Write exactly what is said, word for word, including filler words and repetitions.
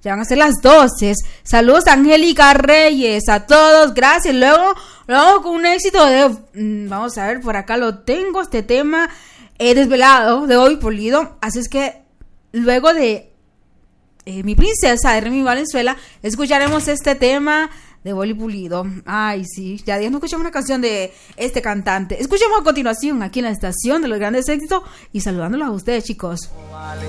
Ya van a ser las doce. Saludos a Angélica Reyes, a todos, gracias. Luego, luego con un éxito de, mmm, vamos a ver, por acá lo tengo, este tema eh, desvelado de Bobby Pulido. Así es que luego de eh, Mi Princesa de Remy Valenzuela, escucharemos este tema de Bobby Pulido. Ay, sí, ya no escuchamos una canción de este cantante. Escuchemos a continuación aquí en la estación de los grandes éxitos y saludándolos a ustedes, chicos.